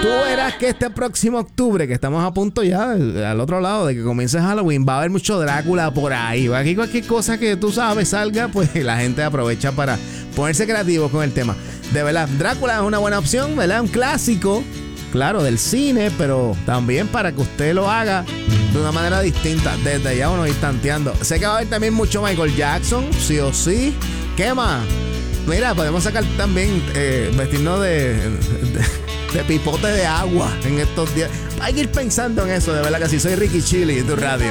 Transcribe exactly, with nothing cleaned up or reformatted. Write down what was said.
Tú verás que este próximo octubre, que estamos a punto ya al otro lado de que comience Halloween, va a haber mucho Drácula por ahí. Aquí cualquier cosa que tú sabes salga, pues la gente aprovecha para ponerse creativo con el tema. De verdad, Drácula es una buena opción, ¿verdad? Un clásico, claro, del cine, pero también para que usted lo haga de una manera distinta. Desde ya uno ir tanteando. Sé que va a haber también mucho Michael Jackson, sí o sí. ¿Qué más? Mira, podemos sacar también eh, vestirnos de, de, de pipote de agua en estos días. Hay que ir pensando en eso, de verdad que sí. Soy Ricky Chili en tu radio.